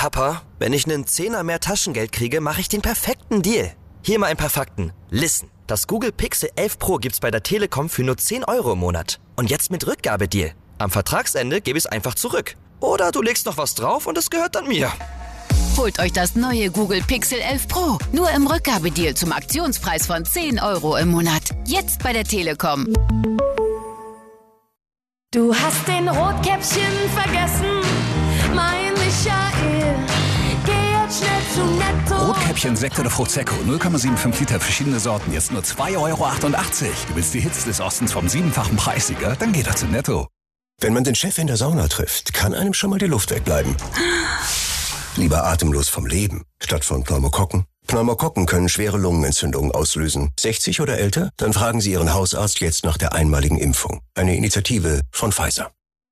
Papa, wenn ich einen Zehner mehr Taschengeld kriege, mache ich den perfekten Deal. Hier mal ein paar Fakten. Listen, das Google Pixel 11 Pro gibt's bei der Telekom für nur 10 € im Monat. Und jetzt mit Rückgabedeal. Am Vertragsende gebe ich es einfach zurück. Oder du legst noch was drauf und es gehört dann mir. Holt euch das neue Google Pixel 11 Pro. Nur im Rückgabedeal zum Aktionspreis von 10 € im Monat. Jetzt bei der Telekom. Du hast den Rotkäppchen vergessen, mein Michael. Geh jetzt schnell zu Netto. Rotkäppchen, Sekt oder Prosecco, 0,75 Liter, verschiedene Sorten, jetzt nur 2,88 €. Du willst die Hits des Ostens vom 7-fachen Preissieger? Dann geh doch zu Netto. Wenn man den Chef in der Sauna trifft, kann einem schon mal die Luft wegbleiben. Lieber atemlos vom Leben, statt von Pneumokokken. Pneumokokken können schwere Lungenentzündungen auslösen. 60 oder älter? Dann fragen Sie Ihren Hausarzt jetzt nach der einmaligen Impfung. Eine Initiative von Pfizer.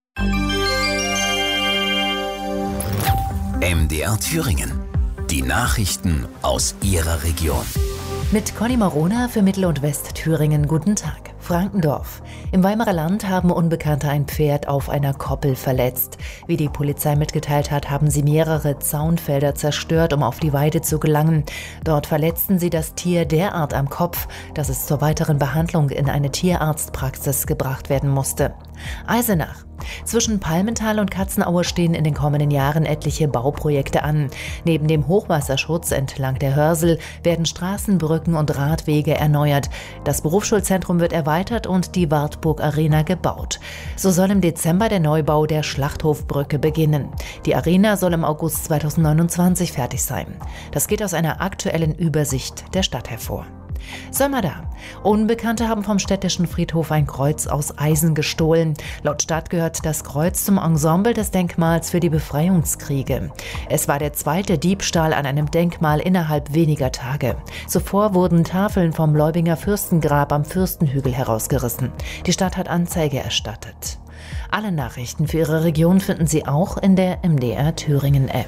MDR Thüringen. Die Nachrichten aus Ihrer Region. Mit Conny Marona für Mittel- und Westthüringen. Guten Tag. Frankendorf. Im Weimarer Land haben Unbekannte ein Pferd auf einer Koppel verletzt. Wie die Polizei mitgeteilt hat, haben sie mehrere Zaunfelder zerstört, um auf die Weide zu gelangen. Dort verletzten sie das Tier derart am Kopf, dass es zur weiteren Behandlung in eine Tierarztpraxis gebracht werden musste. Eisenach. Zwischen Palmental und Katzenaue stehen in den kommenden Jahren etliche Bauprojekte an. Neben dem Hochwasserschutz entlang der Hörsel werden Straßen, Brücken und Radwege erneuert. Das Berufsschulzentrum wird erweitert und die Wartburg Arena gebaut. So soll im Dezember der Neubau der Schlachthofbrücke beginnen. Die Arena soll im August 2029 fertig sein. Das geht aus einer aktuellen Übersicht der Stadt hervor. Sömmerda. Unbekannte haben vom städtischen Friedhof ein Kreuz aus Eisen gestohlen. Laut Stadt gehört das Kreuz zum Ensemble des Denkmals für die Befreiungskriege. Es war der zweite Diebstahl an einem Denkmal innerhalb weniger Tage. Zuvor wurden Tafeln vom Leubinger Fürstengrab am Fürstenhügel herausgerissen. Die Stadt hat Anzeige erstattet. Alle Nachrichten für Ihre Region finden Sie auch in der MDR Thüringen App.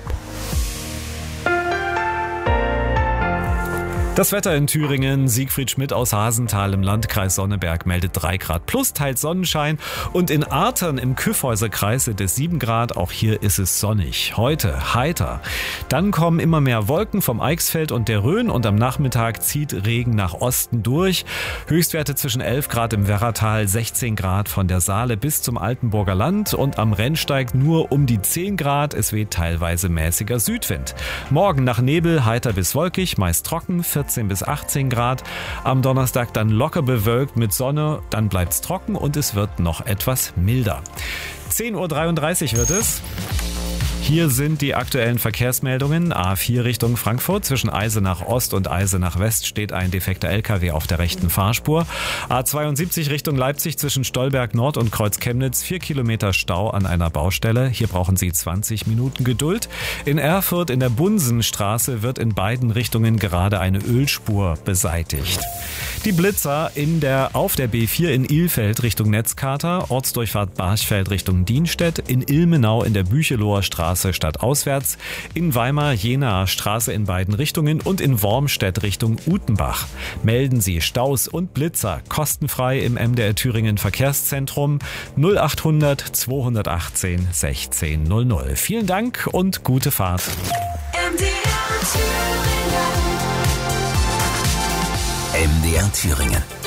Das Wetter in Thüringen. Siegfried Schmidt aus Hasenthal im Landkreis Sonneberg meldet 3 Grad plus, teils Sonnenschein. Und in Artern im Kyffhäuserkreis sind es 7 Grad. Auch hier ist es sonnig. Heute heiter. Dann kommen immer mehr Wolken vom Eichsfeld und der Rhön und am Nachmittag zieht Regen nach Osten durch. Höchstwerte zwischen 11 Grad im Werratal, 16 Grad von der Saale bis zum Altenburger Land und am Rennsteig nur um die 10 Grad. Es weht teilweise mäßiger Südwind. Morgen nach Nebel heiter bis wolkig, meist trocken, 14 bis 18 Grad. Am Donnerstag dann locker bewölkt mit Sonne, dann bleibt's trocken und es wird noch etwas milder. 10:33 Uhr wird es. Hier sind die aktuellen Verkehrsmeldungen. A4 Richtung Frankfurt. Zwischen Eisenach Ost und Eisenach West steht ein defekter LKW auf der rechten Fahrspur. A72 Richtung Leipzig zwischen Stolberg Nord und Kreuz Chemnitz. 4 Kilometer Stau an einer Baustelle. Hier brauchen Sie 20 Minuten Geduld. In Erfurt in der Bunsenstraße wird in beiden Richtungen gerade eine Ölspur beseitigt. Die Blitzer auf der B4 in Ilfeld Richtung Netzkater. Ortsdurchfahrt Barchfeld Richtung Dienstedt. In Ilmenau in der Bücheloher Straße stadtauswärts, in Weimar-Jenaer Straße in beiden Richtungen und in Wormstedt Richtung Utenbach. Melden Sie Staus und Blitzer kostenfrei im MDR Thüringen Verkehrszentrum 0800 218 1600. Vielen Dank und gute Fahrt. MDR Thüringen.